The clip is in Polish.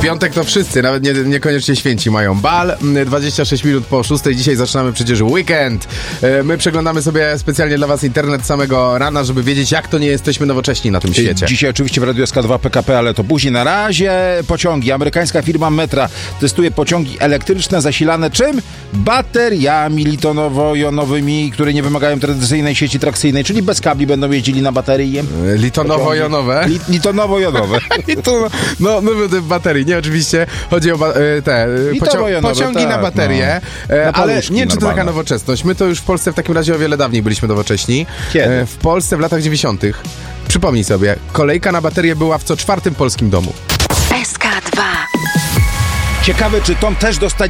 W piątek to wszyscy, nawet niekoniecznie święci mają bal. 26 minut po 6. Dzisiaj zaczynamy przecież weekend. My przeglądamy sobie specjalnie dla was internet samego rana, żeby wiedzieć, jak to nie jesteśmy nowocześni na tym świecie. Dzisiaj oczywiście w Radiu SK2 PKP, ale to później. Na razie pociągi. Amerykańska firma Metra testuje pociągi elektryczne zasilane czym? Bateriami litonowo-jonowymi, które nie wymagają tradycyjnej sieci trakcyjnej, czyli bez kabli będą jeździli na baterii. Litonowo-jonowe? Litonowo-jonowe. No, baterii. Nie, oczywiście chodzi o pociągi na baterie, ale nie wiem, czy to taka nowoczesność. My to już w Polsce w takim razie o wiele dawniej byliśmy nowocześni. Kiedy? W Polsce w latach 90. Przypomnij sobie, kolejka na baterię była w co czwartym polskim domu. SK2. Ciekawe, czy Tom też dostanie